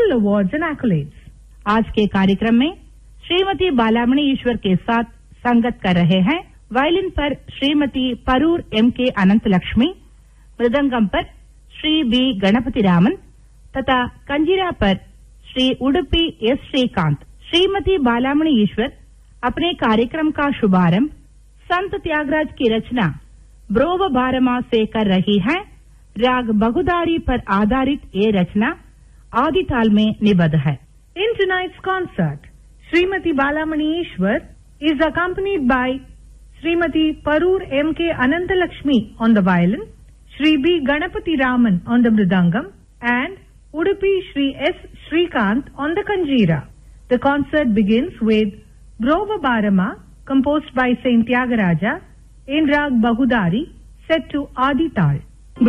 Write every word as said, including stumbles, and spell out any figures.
several awards and accolades. आज के कार्यक्रम में श्रीमती बालामणि ईश्वर के साथ संगत कर रहे हैं वायलिन पर श्रीमती परूर एम के अनंत लक्ष्मी, मृदंगम पर श्री बी गणपति रामन तथा कंजीरा पर श्री उडुपी एस श्रीकांत। श्रीमती बालामणि ईश्वर अपने कार्यक्रम का शुभारंभ संत त्यागराज की रचना ब्रोव बारमा से कर रही हैं। राग बहुदारी पर आधारित ये रचना आदि ताल में निबद्ध है। In tonight's concert, Srimati Balamani Ishwar is accompanied by Srimati Parur M K Anantalakshmi on the violin, Shri B Ganapati Raman on the mridangam, and Udupi Shri S Shrikant on the kanjira. The concert begins with Brova Barama, composed by Saint Tyagaraja, in Rag Bahudari, set to Adi Tal.